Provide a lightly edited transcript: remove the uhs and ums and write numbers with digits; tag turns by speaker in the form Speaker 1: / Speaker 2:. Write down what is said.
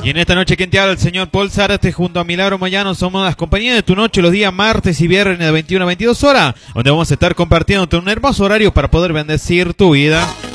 Speaker 1: Y en esta noche, ¿quién te habla? El señor Paul Zárate junto a Milagro Moyano. Somos las compañías de tu noche los días martes y viernes de 21 a 22 horas, donde vamos a estar compartiendo un hermoso horario para poder bendecir tu vida.